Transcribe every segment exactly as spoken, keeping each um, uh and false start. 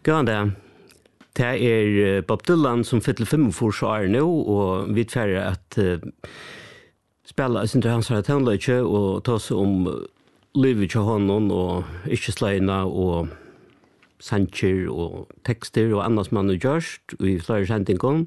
Gå det. Det er Bob Dylan som fyller femogfyrre år nu, og vi tverrer at uh, spela sin hans har tånløyke og ta seg om livet til hånden og ikke sløyna og sanger og tekster og annat som man har gjort i flere sendingen.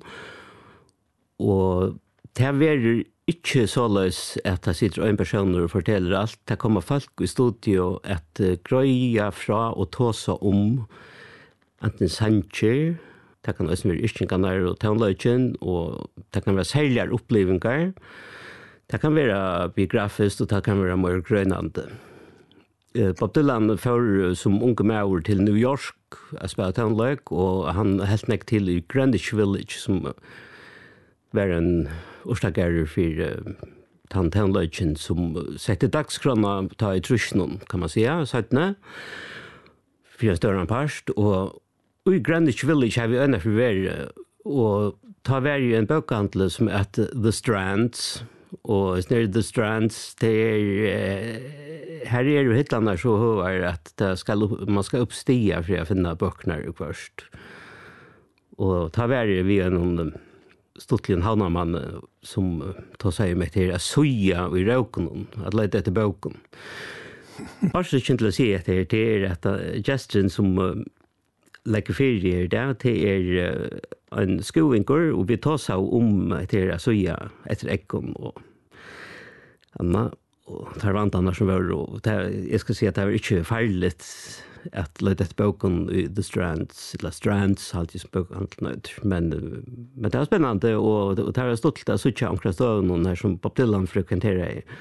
Og det er ikke så løs at det sitter en person og forteller alt. Det kommer folk i studio at uh, grøya fra og ta seg om enten sanger, det kan også være yrkingarna og tånløyken, og det kan være særligere opplevinger. Det kan være biografisk, og det kan være mer grønande. Bob Dylan får som unge med til New York å spille tånløyk, og han helt nek til i Greenwich Village, som var en orsagerer for uh, tånløyken, som setter dagskrona ta i trusjonen, kan man si, søttene, for en større parst, og i Greenwich Village har vi øyne for hver, og ta hver i en bøkhandel som heter The Strands, og nere The Strands, det er, her er jo hitlandar så høyere at det skal, man skal uppstiga for å finne bøkene først. Og ta hver i vi en stortlig havnamann som tar seg med til å suja i røkken, at lete etter bøken. Bare så kjent til å si etter, det er at gesten som legger fyrir det, det er en skovinker, og vi tar seg om etter å suja etter ekkon og anna, og det er vant annars som var, og det er, jeg skal si at det er ikke feilig at lete etter boken i The Strands, eller Strands, alltid som boken, men, men det er spennende, og, og det er stått til å suja omkring støvnen her som Bob Dylan frekventerer i.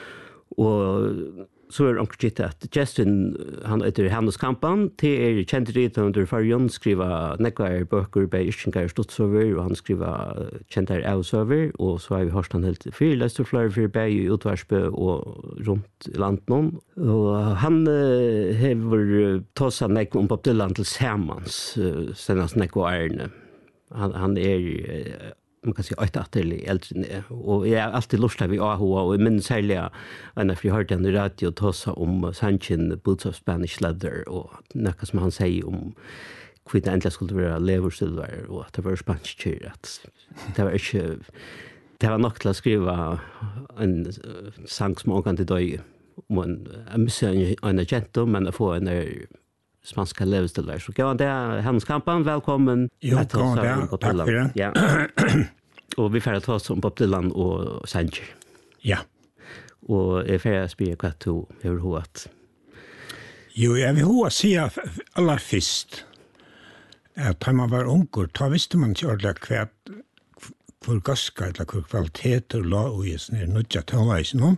Og så er det ikke at Justin, han heter Hannes Kampan, til er kjent rita under Farjon, skriva nekvar bøker bei Yrkingar Stutsover, og han skriva kjent her Ausover, og så har vi hørt han helt fyrlester flere for bei i Utvarsbø og rundt i landen. Og han uh, hever tåsa nekvar om Bob Dylan til Samans, uh, senast nekvar ærene. Han, han er uh, man kan si åtta atterlig eldre ned. Og jeg er alltid lustig ved A H A, og jeg minns særlig enn jeg hørte han i radio tåsa om Sanchin Boots of Spanish Leather, og noe som han sier om hva det endelig skulle være leversilver, og at det var spanskjør, at det var ikke, det var nok til å skrive en sang som åkan til døy, om en, jeg misser en agent, men jeg får en spanska leversilver. Så gav han det, Hannes Kampan, velkommen. Jo, kom det, takk for det. Ja. Og vi får ta oss om Bob Dylan og Sanger. Ja. Og jeg får spørre hva du har hørt. Jo, jeg vil hørt si aller først at da man var unger, da visste man ikke ordentlig hva hvor gaska eller hvor kvaliteter la og i sånne nødja tånleisen.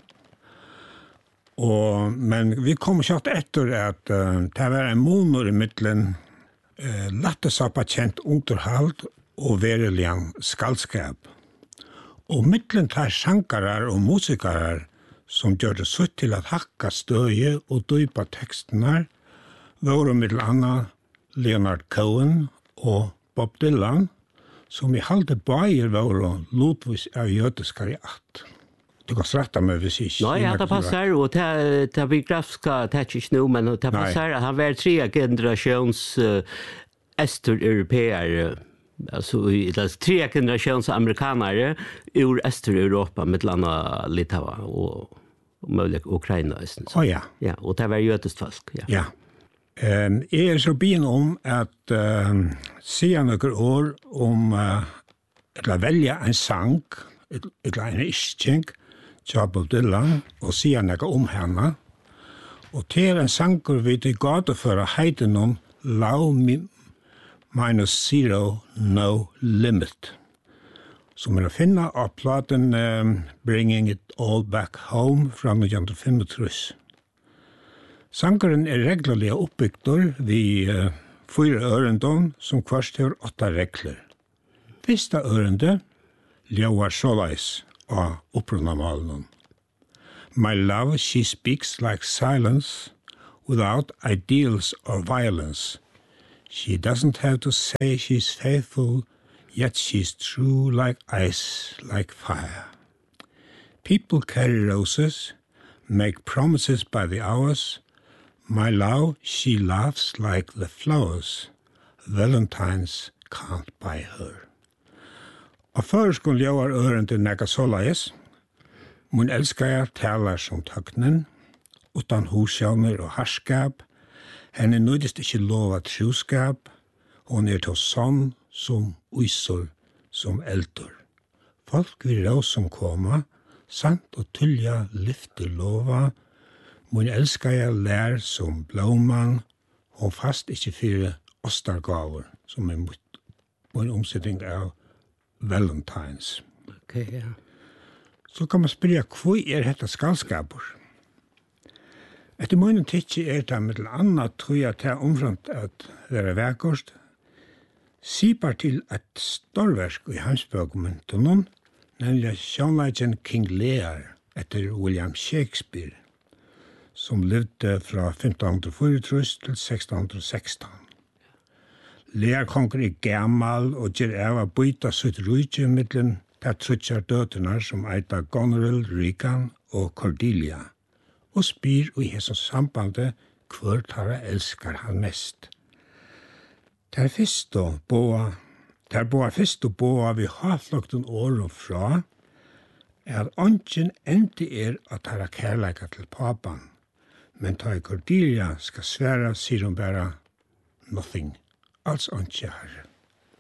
Og, men vi kom kjatt etter at uh, det var en monor i middelen uh, lattesappa kjent underhald og verilig skallskap. Og middelen tar sankarar og musikarar som gjør det sutt til at hakka støye og dypa tekstene var middel anna Leonard Cohen og Bob Dylan som i halde bager var lotvis av jødiskar i att. Du kan stretta mig hvis ikke. Nei, ja, det passer, og det er biografiska, det er ikke nå, men det passer at han var tre generations uh, Øster-europeer, altså tre generations amerikanere ur Øster-Europa, med landa Litava og, og mulig Ukraina. Å oh, ja. Ja, og det var jødisk folk, ja. Ja. Um, jeg er så begynn om at uh, si noen år om uh, å velge en sang, eller en iskjeng, Bob Dylan, og sier noe om henne. Og til en sanger vi til gade for å heite noen Low Minus Zero No Limit, som er å finne av platen um, Bringing It All Back Home fra nitten tjuefem. Sangeren er reglerlig oppbygder ved uh, fyra ørendom som kvart har åtta regler. Første ørende ljøver såleis av opprunamalen. My love, she speaks like silence without ideals or violence. She doesn't have to say she's faithful, yet she's true like ice, like fire. People carry roses, make promises by the hours. My love, she laughs like the flowers. Valentine's can't buy her. Og førskolen gjør øren til nekka såleis. Mun elskar jeg talar som tøknen, utan husjavner og harskap. Henne nøydest ikke lova truskap. Hon er til sånn som uisor som eldur. Folk vil rå som koma, sant og tullja lyfter lova. Mun elskar jeg lær som blåman, hon fast ikke fyre ostargaver, som er mun omsetting av Valentine's. Ok, ja. Så kan man spyrja, hva er dette skalskapur? Etter mun tidsi er det med anna tror jeg til omframt at være vekost, sipar til et storversk i heimsbøkmyntunnen, nemlig sjånleikjen King Lear etter William Shakespeare, som levde fra femten fyrtitre til seksten seksten. Lear konger er gammal og gjør av å byta sitt rujtje mittlen til trutjar døtene som eita Goneril, Rican og Cordelia, og spyr i hese sambandet hver tara elskar han mest. Der fyrst og boa, der boa fyrst og boa vi hatlokten åren fra, er at ongen endi er at tara kærleika til papan, men ta i Cordelia skal sværa, sier hun bara nothing, alls ongen herre.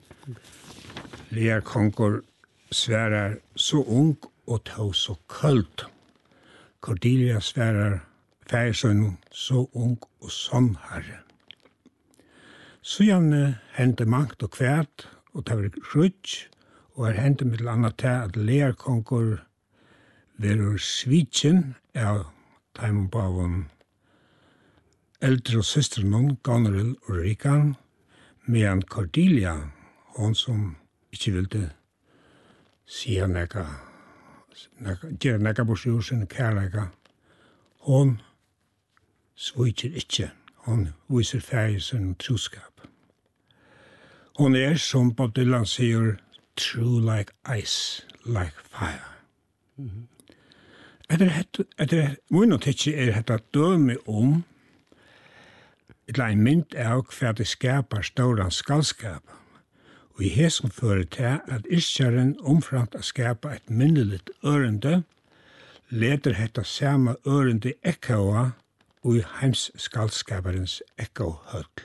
Lear konger sværar så ung og tå så kølt. Cordelia sværar færsønnen så ung og sånn herre. Så gjerne hendte mangt og kvært, og det var krutsk, og er hendte med til annet til at Lear konger verur svitjen av taimon bavon eldre og søstrenon, Goneril og Rican, medan Cordelia, hon som ikke ville sier nekka, gjør nekka borsjur sin kærleika, hon svitjer ikke, hon viser feir sin truskap. Hon er, som Bob Dylan sier, true like ice, like fire. Mm-hmm. Etter, etter mun tidsi er hetta dømi om et ein mynd av hva det skapar stauran skalskap. Og i hesum fører til at iskjaren omframt å skapa et minnelitt ørende, leder hetta sama ørende ekkoa og i heims skalskaparens ekkohøll.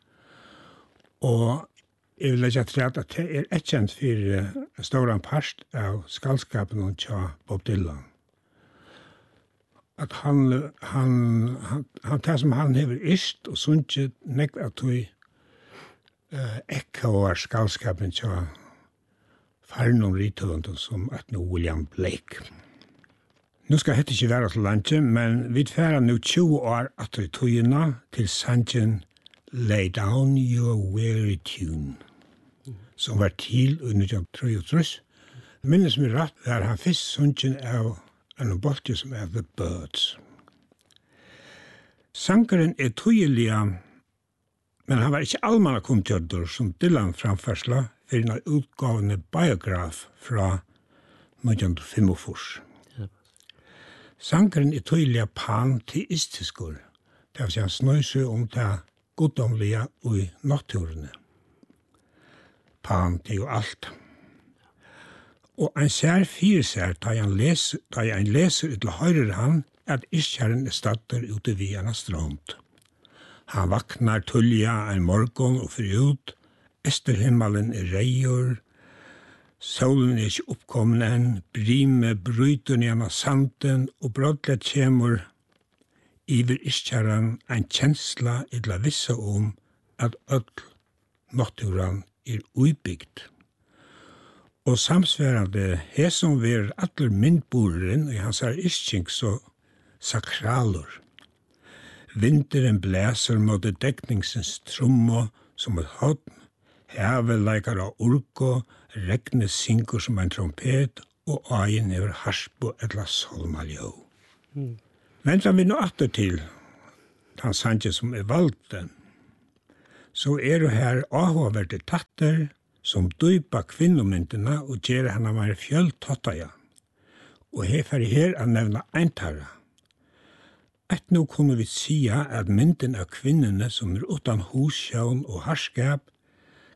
Og jeg vil legge til at det er et kjent for stauran parst av skalskapen og tja Bob Dylan. At han, han, han, han det som han hever ist, og sunnkje nekk at du uh, ekkoar skalskapen tja farnon rithøvenden som at nå William Blake. Nå skal dette ikke være til landet, men vi færer nå tjue år at du tøyene til sangen Lay Down Your Weary Tune, som var til i nitton trettiotre. Minnes meg rett var han først sangen av en boltje som er The Birds. Sankeren er tøyelige, men han var ikke allmanna komtjødder som Dylan framførsla for en utgavende biograf fra nitton fyrtiofem. Sankeren er tøyelige panteistiskur, det vil si han snøy seg om det goddomlige og naturene. Pan til jo alt. Og en ser fire ser, da jeg leser, da jeg leser til høyre han, at iskjæren er statter ute vid en strand. Han vaknar tullja en morgon og fyrir ut, esterhimmelen er reier, solen er ikke oppkommen enn, brime bryter gjennom sanden, og brådlet kjemur iver iskjæren en kjensla idla vissa om at öll naturen er uibygd. Og samsværande hesom ver atler myndboren i hans er iskjeng så sakralur. Vinteren blæser mot dekningsens trommo som et hodn, havet leikar av urko, regnet synker som en trompet, og øyen over harspo etla solmaljå. Mm. Venter vi nå atter til han sanje som er valgte, så er det her avhåverte tatter som dypa kvinnomyndene og gjør henne mer fjølltattaja. Og her for her er nevna eintarra. Et nå kunne vi sia at mynden av kvinnene som er utan hussjøvn og harskap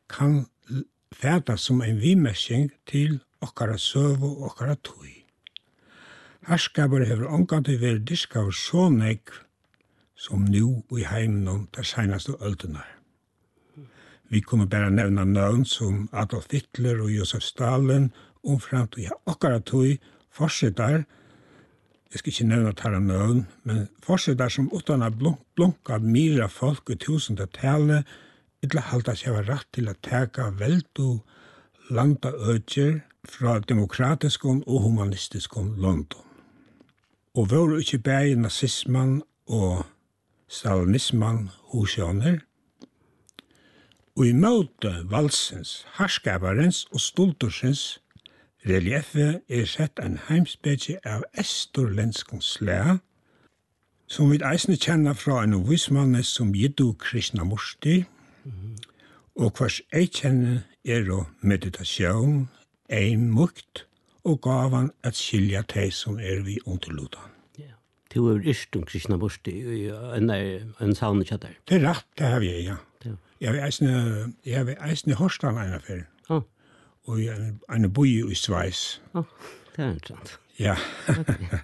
kan fæta som en vimessing til okkara søv og okkara tøy. Herskaper hever omgående vært diskaver så nek som nu i heimen der senaste øltenar. Vi kunne bare nevna navn som Adolf Hitler og Josef Stalin, omframt og okkara tøy, forsetar, jeg skal ikke nevna tala navn, men forsetar som utan a blunka mira folk i tusende tale, illa halda seg var rett til å teka veldu landa ødjer fra demokratiskon og humanistiskon London. Og var ikke bare nazisman og stalinisman hosjoner, og i møte valsens, herskaparens og stoltorsens relieffe er sett en heimspedje av estorlenskon slæ, som vi eisne kjenner fra en vismanne som Jiddu Krishnamurti, mm. og hvers ei kjenner er å meditasjon, ein mukt, og gavan at skilja teg som er vi underludan. Ja. Du er ikke om Krishnamurti, en, en savnet kjatt der. Det er rett, det har vi, ja. Ja. Jeg har eisne, jeg har eisne horstan ena fyrir. Ja. Og en, en boi i Sveis. Ja, det er interessant. Ja. Okay.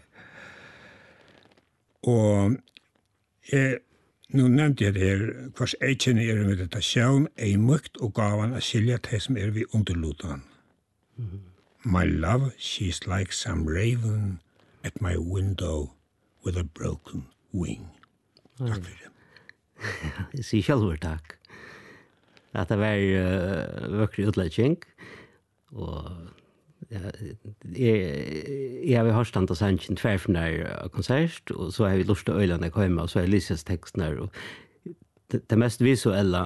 Og jeg, nå nevnte jeg det her, hvers jeg kjenner er meditasjon, ei mukt og gavan a skilja teg som er vi underludan. Mm. My love, she's like some raven at my window with a broken wing. Mm. Takk for det. Jeg sier selv takk. At det var uh, vøkrig utledning, og ja, jeg, jeg har hørt stand av sannsyn tver for nær konsert, og så har vi lurt til øyne hjemme, og så har jeg lyst til teksten her, og det, det mest visuelle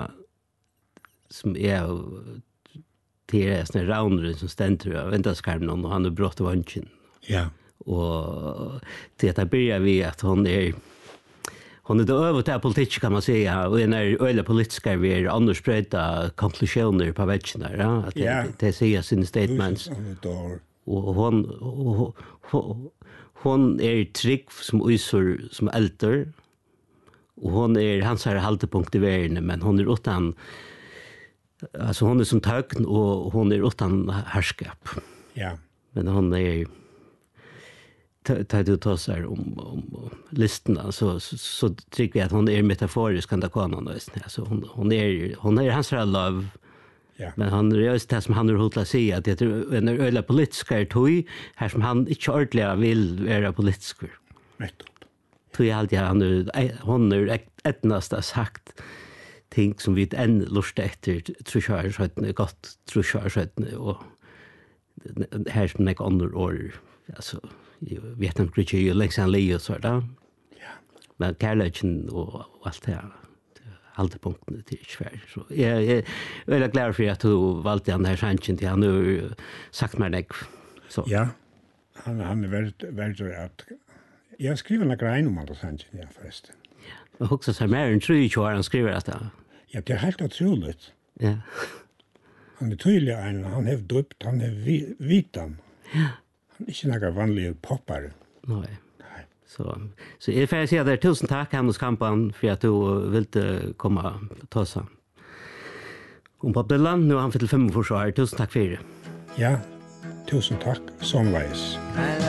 som er til er sånne raunere som stender av vindaskarmen, og han er brått av vansjen. Ja. Og til at jeg begynner vi at hun er hon är då över till politik kan man säga, och när öle politiska vi är annars spröda konklusioner på väggen ja att yeah. det, det säger sina statements och hon och, hon, hon är trygg som usor som äldre och hon är hans här haltepunkt i världen, men hon är utan alltså hon är som tökn och hon är utan härskap. Ja. Men hon är tar du tar sig om om listorna så så, så tycker jag att hon är metaforisk kan det komma någon alltså hon hon är hon är hans love. Ja. Men han är just det som han har hållit att säga att det är en öle politiska toy här som han inte ordentligt vill vara politisk. Rätt. Tror jag alltid han hon är etnast sagt ting som vi än lust efter tror jag så att gott tror jag så att och här som är andra år alltså jag vet inte riktigt ju liksom Leo så där. Ja. Men kärleken och allt det här hållde punkten till svär så jag är väldigt glad för att du valde den här chansen till han nu sagt mig det så. Ja. Han han är väldigt väldigt att jag skriver några grejer om alla chansen ja förresten. Ja. Och också så mer än tre år han skriver att det. Ja, det är helt otroligt. Ja. Han är tydlig en han har döpt han är vitan. Ja. Han är inte några vanliga poppare. Nej. Nej. Så så är för att säga där tusen tack Hannes Kampan för att du ville komma ta oss. Om Bob Dylan nu har han fyllt fem år så här tusen tack för det. Ja. Tusen tack som veis.